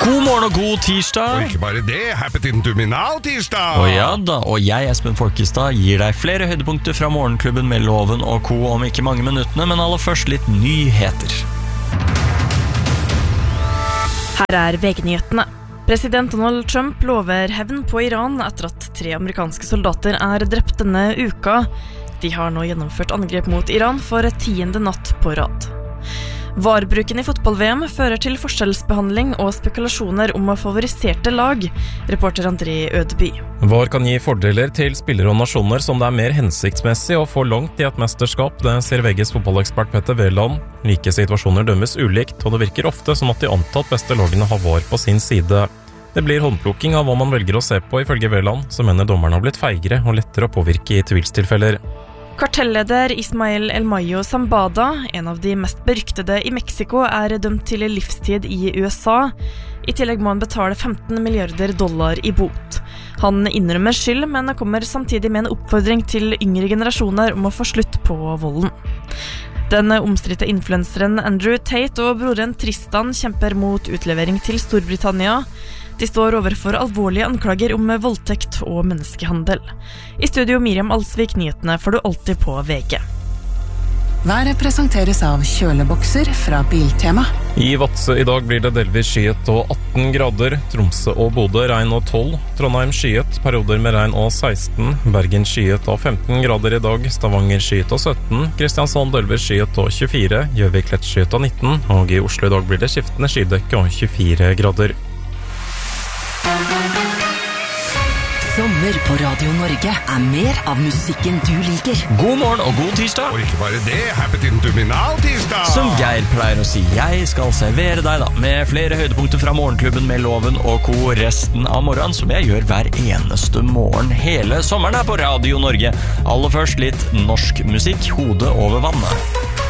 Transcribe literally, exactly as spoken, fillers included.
God morgen og god tirsdag. Og ikke bare det, happy to me now tirsdag. Og ja da, og jeg, Espen Folkestad, gir deg flere høydepunkter fra morgenklubben med Loven og Co. om ikke mange minuttene, men aller først litt nyheter. Her er V G-nyhetene. President Donald Trump lover hevn på Iran etter at tre amerikanske soldater er drept denne uka. De har nå gjennomført angrep mot Iran for tiende natt på rad. Varebruken i fotball-V M fører til forskjellsbehandling og spekulasjoner om favoriserte lag, reporter André Ødeby. VAR kan gi fordeler til spillere og nasjoner som det er mer hensiktsmessig å få langt i et mesterskap, det sier V G's fotballekspert Petter Wæland. Like situasjoner dømmes ulikt, og det virker ofte som at de antatt beste lagene har VAR på sin side. Det blir håndplukking av hva man velger å se på, ifølge Wæland, som mener dommerne har blitt feigere og lettere å påvirke i tvilstilfeller. Kartelleder Ismael El Mayo Zambada, en av de mest beryktede i Mexico, er dømt til livstid i U S A. I tillegg må han betale femten milliarder dollar i bot. Han innrømmer skyld, men kommer samtidig med en oppfordring til yngre generasjoner om å få slutt på volden. Den omstridte influenseren Andrew Tate og broren Tristan kjemper mot utlevering til Storbritannia. De står overfor alvorlige anklager om voldtekt og menneskehandel. I studio Miriam Alsvik, nyhetene får du alltid på V G. Været presenteres av kjølebokser fra Biltema. I Vadsø i dag blir det delvis skyet og atten grader, Tromsø og Bodø regn og tolv, Trondheim skyet, perioder med regn og seksten, Bergen skyet og femten grader i dag, Stavanger skyet og sytten, Kristiansand delvis skyet og tjuefire, Gjøvik lett skyet og nitten, og i Oslo i dag blir det skiftende skydekke og tjuefire grader. Sommer på Radio Norge er mer av musikken du liker. God morgen og god tirsdag. Og ikke bare det, happy to me now tirsdag. Som Geir pleier å si, jeg skal servere deg da, med flere høydepunkter fra morgenklubben med Loven og Co. resten av morgenen, som jeg gjør hver eneste morgen. Hele sommeren er på Radio Norge. Aller først litt norsk musikk, Hodet over vannet.